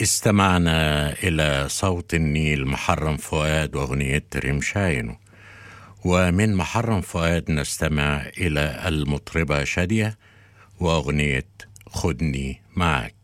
استمعنا إلى صوت النيل محرم فؤاد وأغنية رمشاينو، ومن محرم فؤاد نستمع إلى المطربة شادية وأغنية خدني معك.